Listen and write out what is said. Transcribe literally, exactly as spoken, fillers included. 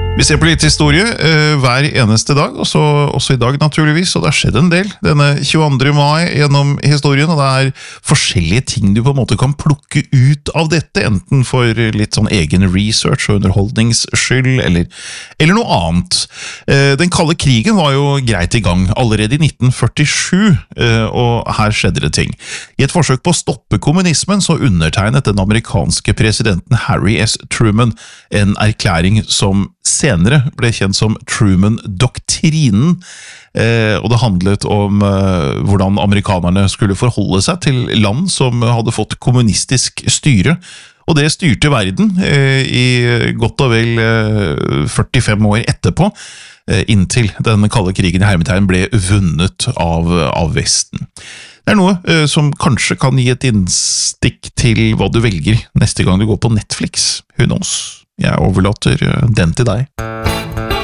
Vi ser på litt historie eh, hver eneste dag, og så, også i dag naturligvis, og det har skjedd en del denne tjueandre mai gjennom historien, og det er forskjellige ting du på en måte kan plukke ut av dette, enten for litt sånn egen research og underholdningsskyld, eller, eller noe annet. Eh, den kalde krigen var jo greit i gang allerede i nitten førtisju, eh, og her skjedde det ting. I et forsøk på å stoppe kommunismen så undertegnet den amerikanske presidenten Harry S. Truman en erklæring som senere ble kjent som Truman-doktrinen, eh, og det handlet om eh, hvordan amerikanerne skulle forholde seg til land som hadde fått kommunistisk styre, og det styrte verden eh, i godt og vel eh, førtifem år etterpå, eh, inntil den kalde krigen i hermetegn ble vunnet av, av Vesten. Det er noe eh, som kanskje kan gi et innstikk til hva du velger neste gang du går på Netflix. Who knows? Jeg overlater den til deg.